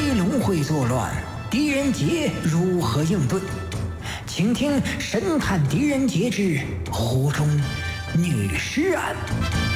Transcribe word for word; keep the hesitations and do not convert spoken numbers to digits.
飞龙会作乱，狄仁杰如何应对？请听《神探狄仁杰之湖中女尸案》。